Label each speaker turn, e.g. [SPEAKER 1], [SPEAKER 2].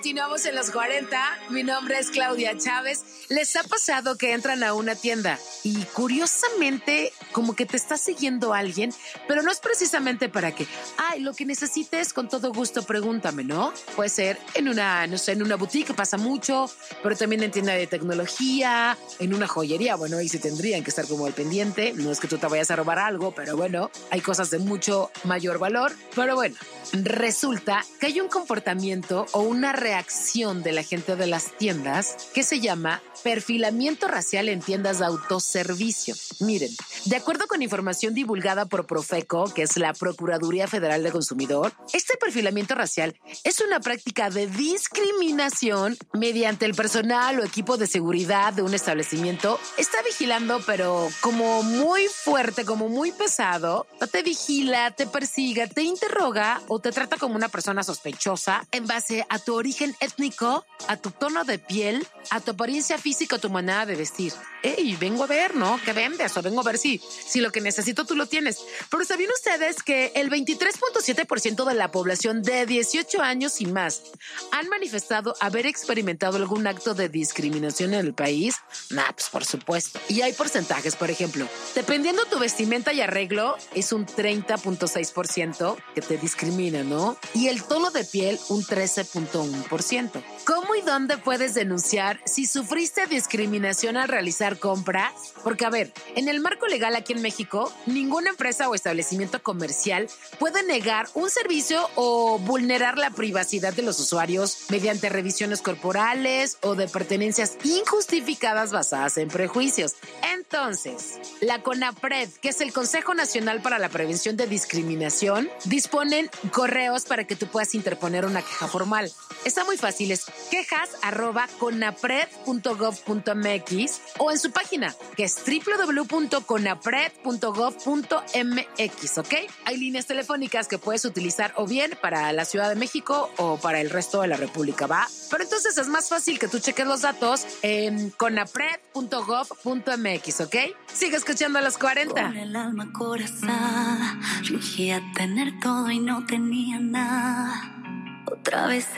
[SPEAKER 1] Continuamos en los 40. Mi nombre es Claudia Chávez. ¿Les ha pasado que entran a una tienda y curiosamente como que te está siguiendo alguien, pero no es precisamente para que, lo que necesites con todo gusto pregúntame, ¿no? Puede ser en una, no sé, en una boutique, pasa mucho, pero también en tienda de tecnología, en una joyería, bueno, ahí sí tendrían que estar como al pendiente. No es que tú te vayas a robar algo, pero bueno, hay cosas de mucho mayor valor. Pero bueno, resulta que hay un comportamiento o una reacción de la gente de las tiendas que se llama perfilamiento racial en tiendas de autoservicio. Miren, de acuerdo con información divulgada por Profeco, que es la Procuraduría Federal del Consumidor, este perfilamiento racial es una práctica de discriminación mediante el personal o equipo de seguridad de un establecimiento. Está vigilando, pero como muy fuerte, como muy pesado. Te vigila, te persigue, te interroga o te trata como una persona sospechosa en base a tu origen étnico, a tu tono de piel, a tu apariencia física o tu manera de vestir. Vengo a ver, ¿no? ¿Qué vendes? O vengo a ver si lo que necesito tú lo tienes. Pero ¿sabían ustedes que el 23.7% de la población de 18 años y más han manifestado haber experimentado algún acto de discriminación en el país? Pues por supuesto. Y hay porcentajes, por ejemplo, dependiendo tu vestimenta y arreglo, es un 30.6% que te discrimina, ¿no? Y el tono de piel, un 13.1%. ¿Cómo y dónde puedes denunciar si sufriste discriminación al realizar compras? Porque, a ver, en el marco legal aquí en México, ninguna empresa o establecimiento comercial puede negar un servicio o vulnerar la privacidad de los usuarios mediante revisiones corporales o de pertenencias injustificadas basadas en prejuicios. Entonces, la CONAPRED, que es el Consejo Nacional para la Prevención de Discriminación, disponen correos para que tú puedas interponer una queja formal. Está muy fácil, es quejas@conapred.gov.mx o en su página, que es www.conapred.gov.mx, ¿ok? Hay líneas telefónicas que puedes utilizar o bien para la Ciudad de México o para el resto de la República, ¿va? Pero entonces es más fácil que tú cheques los datos en conapred.gov.mx, ¿ok? Sigue escuchando a los 40.
[SPEAKER 2] Con el alma acorazada, fingía tener todo y no tenía nada. Otra vez